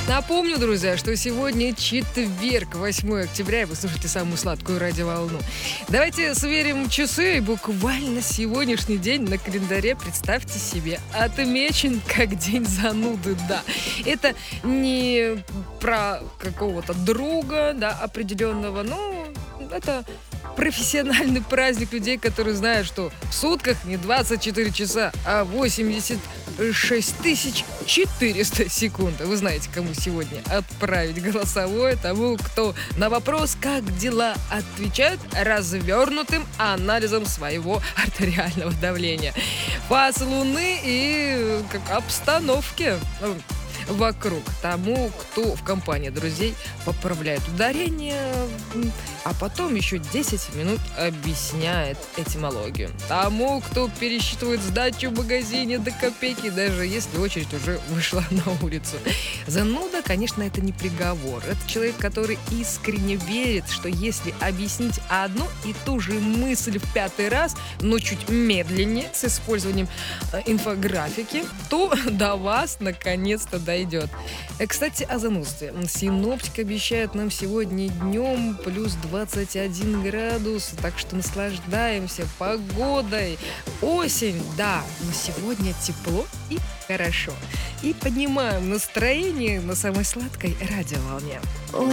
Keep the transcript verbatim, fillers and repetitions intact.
Напомню, друзья, что сегодня четверг, восьмое октября, и вы слушаете самую сладкую радиоволну. Давайте сверим часы, и буквально сегодняшний день на календаре, представьте себе, отмечен как день зануды, да. Это не про какого-то друга, да, определенного, но это профессиональный праздник людей, которые знают, что в сутках не двадцать четыре часа, а восемьдесят шесть тысяч четыреста секунд. Вы знаете, кому сегодня отправить голосовое? Тому, кто на вопрос «Как дела?» отвечает развернутым анализом своего артериального давления, фаз Луны и как обстановки вокруг, тому, кто в компании друзей поправляет ударение, а потом еще десять минут объясняет этимологию. Тому, кто пересчитывает сдачу в магазине до копейки, даже если очередь уже вышла на улицу. Зануда, конечно, это не приговор. Это человек, который искренне верит, что если объяснить одну и ту же мысль в пятый раз, но чуть медленнее, с использованием э, инфографики, то до вас наконец-то дойдет. Идет. Кстати, о занудстве. Синоптик обещает нам сегодня днем плюс двадцать один градус, так что наслаждаемся погодой. Осень, да, но сегодня тепло и хорошо. И поднимаем настроение на самой сладкой радиоволне.